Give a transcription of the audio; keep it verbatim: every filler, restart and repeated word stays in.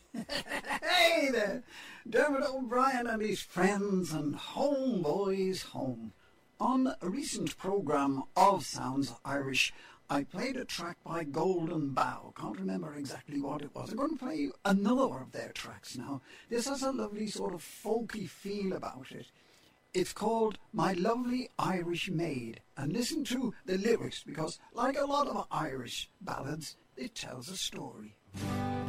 Hey there, Dermot O'Brien and his friends and homeboys home. On a recent programme of Sounds Irish, I played a track by Golden Bough. Can't remember exactly what it was. I'm going to play you another of their tracks now. This has a lovely sort of folky feel about it. It's called My Lovely Irish Maid. And listen to the lyrics because, like a lot of Irish ballads, it tells a story.